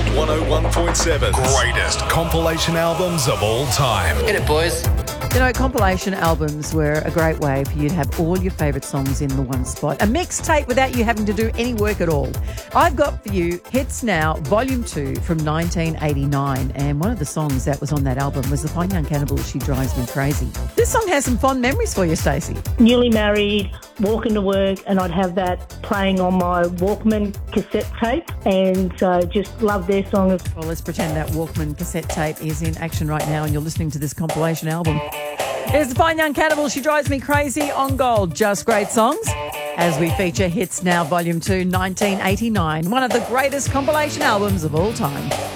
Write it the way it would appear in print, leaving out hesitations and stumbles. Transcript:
101.7. Greatest compilation albums of all time. Get it, boys. You know, compilation albums were a great way for you to have all your favourite songs in the one spot. A mixtape without you having to do any work at all. I've got for you Hits Now, Volume 2 from 1989. And one of the songs that was on that album was The Fine Young Cannibals, She Drives Me Crazy. This song has some fond memories for you, Stacey. Newly married, walking to work, and I'd have that playing on my Walkman cassette tape, and just love their song. Well, let's pretend that Walkman cassette tape is in action right now and you're listening to this compilation album. Here's The Fine Young Cannibals, She Drives Me Crazy on Gold. Just great songs as we feature Hits Now Volume 2, 1989, one of the greatest compilation albums of all time.